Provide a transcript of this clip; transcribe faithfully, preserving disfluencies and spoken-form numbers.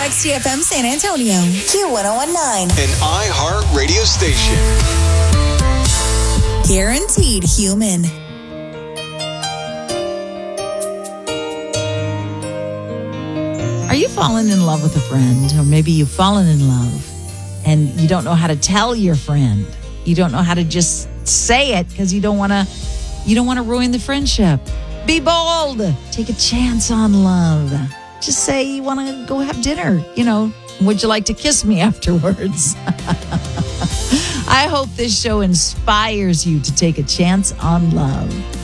X T F M San Antonio, Q one oh one point nine. An iHeart radio station. Guaranteed human. Are you falling in love with a friend? Or maybe you've fallen in love and you don't know how to tell your friend. You don't know how to just say it because you don't want to you don't want to ruin the friendship. Be bold. Take a chance on love. Just say you want to go have dinner. You know, would you like to kiss me afterwards? I hope this show inspires you to take a chance on love.